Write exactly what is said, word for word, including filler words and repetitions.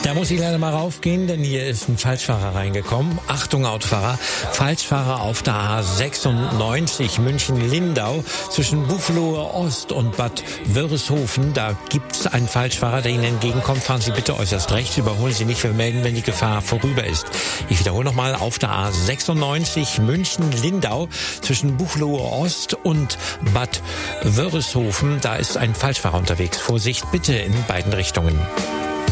Da muss ich leider mal raufgehen, denn hier ist ein Falschfahrer reingekommen. Achtung, Autofahrer. Falschfahrer auf der A sechsundneunzig München-Lindau zwischen Buchloe Ost und Bad Wörishofen. Da gibt's einen Falschfahrer, der Ihnen entgegenkommt. Fahren Sie bitte äußerst rechts. Überholen Sie nicht. Wir melden, wenn die Gefahr vorüber ist. Ich wiederhole nochmal. Auf der A sechsundneunzig München-Lindau zwischen Buchloe Ost und Bad Wörishofen. Da ist ein Falschfahrer unterwegs. Vorsicht bitte in beiden Richtungen.